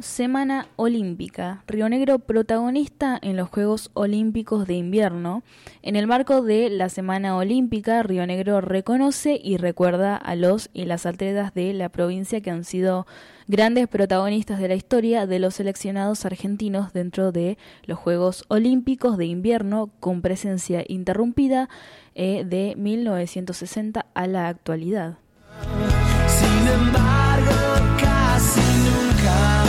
Semana Olímpica. Río Negro protagonista en los Juegos Olímpicos de Invierno. En el marco de la Semana Olímpica, Río Negro reconoce y recuerda a los y las atletas de la provincia que han sido grandes protagonistas de la historia de los seleccionados argentinos dentro de los Juegos Olímpicos de Invierno, con presencia interrumpida de 1960 a la actualidad. Sin embargo, casi nunca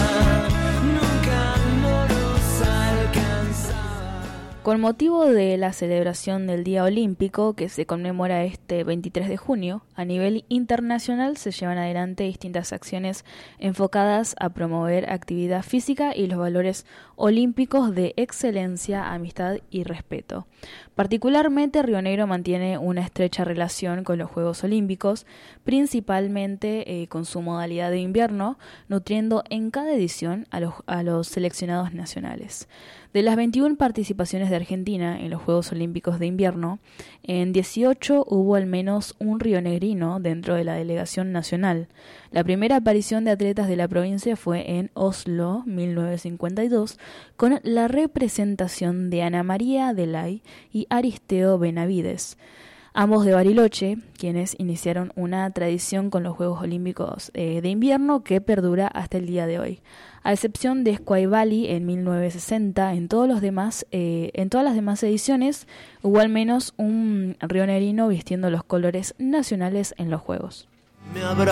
nos alcanzaba. Con motivo de la celebración del Día Olímpico, que se conmemora este 23 de junio, a nivel internacional se llevan adelante distintas acciones enfocadas a promover actividad física y los valores olímpicos de excelencia, amistad y respeto. Particularmente, Río Negro mantiene una estrecha relación con los Juegos Olímpicos, principalmente con su modalidad de invierno, nutriendo en cada edición a los seleccionados nacionales. De las 21 participaciones de Argentina en los Juegos Olímpicos de Invierno, en 18 hubo al menos un rionegrino dentro de la delegación nacional. La primera aparición de atletas de la provincia fue en Oslo, 1952, con la representación de Ana María Delay y Aristeo Benavides, ambos de Bariloche, quienes iniciaron una tradición con los Juegos Olímpicos de Invierno que perdura hasta el día de hoy. A excepción de Squaybali en 1960, en todas las demás ediciones hubo al menos un rionegrino vistiendo los colores nacionales en los Juegos. Me abro